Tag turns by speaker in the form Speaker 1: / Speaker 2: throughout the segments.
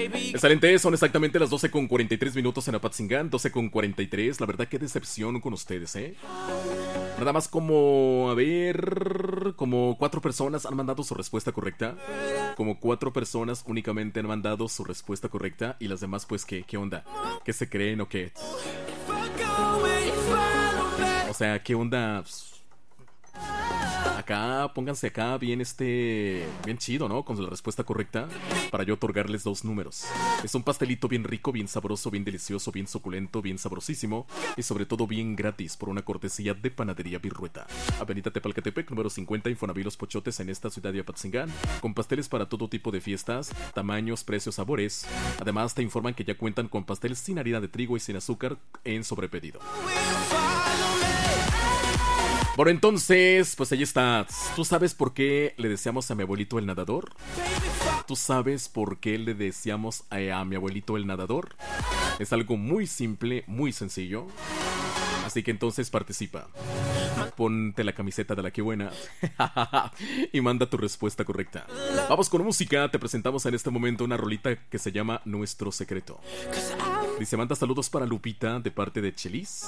Speaker 1: Excelente, son exactamente las 12:43 en Apatzingán, 12:43. La verdad, qué decepción con ustedes, ¿eh? Nada más como, a ver, como 4 personas han mandado su respuesta correcta. Como 4 personas únicamente han mandado su respuesta correcta. Y las demás, pues, ¿qué onda? ¿Qué se creen o qué? O sea, ¿qué onda? Acá, pónganse acá bien bien chido, ¿no? Con la respuesta correcta para yo otorgarles 2 números. Es un pastelito bien rico, bien sabroso, bien delicioso, bien suculento, bien sabrosísimo y sobre todo bien gratis por una cortesía de Panadería Virrueta. Avenida Tepalcatepec, número 50, Infonavit Los Pochotes en esta ciudad de Apatzingán, con pasteles para todo tipo de fiestas, tamaños, precios, sabores. Además te informan que ya cuentan con pasteles sin harina de trigo y sin azúcar en sobrepedido. Bueno, entonces, pues ahí está. ¿Tú sabes por qué le deseamos a mi abuelito el nadador? ¿Tú sabes por qué le deseamos a mi abuelito el nadador? Es algo muy simple, muy sencillo. Así que entonces participa. Ponte la camiseta de la que buena y manda tu respuesta correcta. Vamos con música. Te presentamos en este momento una rolita que se llama Nuestro Secreto. Dice, manda saludos para Lupita de parte de Chelis.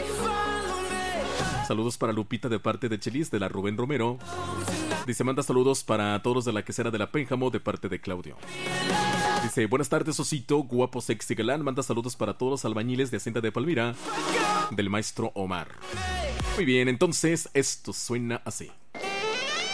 Speaker 1: Saludos para Lupita de parte de Chelis, de la Rubén Romero. Dice, manda saludos para todos los de la quesera de la Pénjamo, de parte de Claudio. Dice, buenas tardes, Osito, guapo, sexy, galán. Manda saludos para todos los albañiles de Hacienda de Palmira, del maestro Omar. Muy bien, entonces esto suena así.